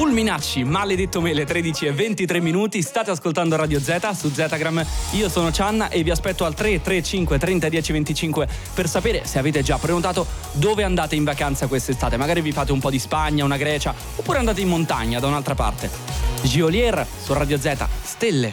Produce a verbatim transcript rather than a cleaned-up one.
Fulminacci, maledetto me, le tredici e ventitré minuti. State ascoltando Radio Z su Zetagram. Io sono Cianna e vi aspetto al tre tre cinque trenta dieci venticinque per sapere se avete già prenotato dove andate in vacanza quest'estate. Magari vi fate un po' di Spagna, una Grecia, oppure andate in montagna da un'altra parte. Geolier su Radio Z, Stelle.